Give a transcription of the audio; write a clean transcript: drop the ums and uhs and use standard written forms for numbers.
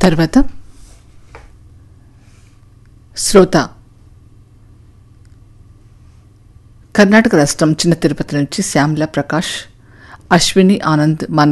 తర్వాత శ్రోత కర్ణాటక రాష్ట్రం చిన్న తిరుపతి నుంచి శ్యామల ప్రకాష్, అశ్విని ఆనంద్,